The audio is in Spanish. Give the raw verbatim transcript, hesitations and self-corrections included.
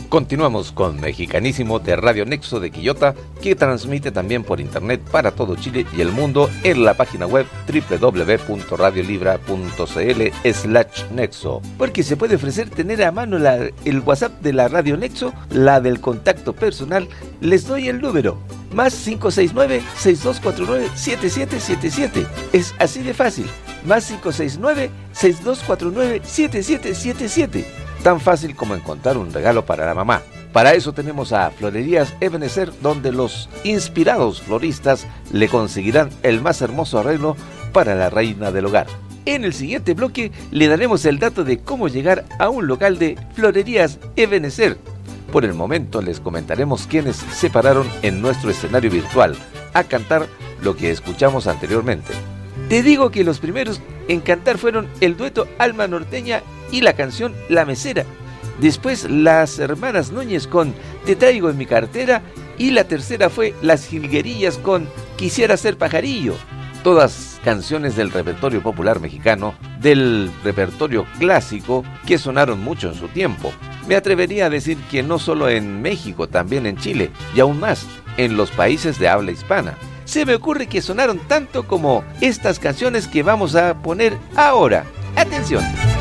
Continuamos con Mexicanísimo de Radio Nexo de Quillota, que transmite también por internet para todo Chile y el mundo en la página web doble u doble u doble u punto radio libra punto c l slash nexo. Porque se puede ofrecer tener a mano la, el WhatsApp de la Radio Nexo, la del contacto personal. Les doy el número, más cinco seis nueve, seis dos cuatro nueve, siete siete siete siete. Es así de fácil, más cinco seis nueve, seis dos cuatro nueve, siete siete siete siete. Tan fácil como encontrar un regalo para la mamá. Para eso tenemos a Florerías Ebenezer, donde los inspirados floristas le conseguirán el más hermoso arreglo para la reina del hogar. En el siguiente bloque le daremos el dato de cómo llegar a un local de Florerías Ebenezer. Por el momento les comentaremos quiénes se pararon en nuestro escenario virtual a cantar lo que escuchamos anteriormente. Te digo que los primeros en cantar fueron el dueto Alma Norteña y la canción La Mesera. Después las hermanas Núñez con Te traigo en mi cartera, y la tercera fue Las Jilguerillas con Quisiera ser pajarillo. Todas canciones del repertorio popular mexicano, del repertorio clásico que sonaron mucho en su tiempo. Me atrevería a decir que no solo en México, también en Chile y aún más en los países de habla hispana. Se me ocurre que sonaron tanto como estas canciones que vamos a poner ahora. ¡Atención!